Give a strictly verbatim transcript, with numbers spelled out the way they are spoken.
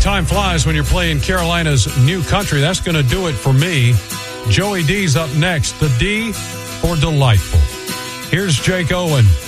time flies when you're playing Carolina's New Country. That's going to do it for me. Joey D's up next. The D for delightful. Here's Jake Owen.